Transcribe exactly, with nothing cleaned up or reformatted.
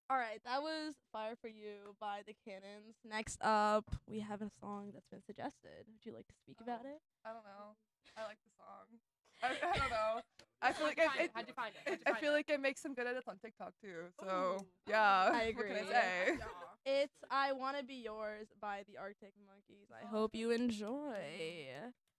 All right, that was Fire for You by the Cannons. Next up, we have a song that's been suggested. Would you like to speak about Oh, it? I don't know. I like the song. I, I don't know. I feel like How'd you it, find it? it, How'd you find it? How'd you I find feel it? like it makes some good edits on TikTok too. So Ooh, yeah, I what can I agree. say? Yeah. It's I Wanna Be Yours by the Arctic Monkeys. I hope you enjoy.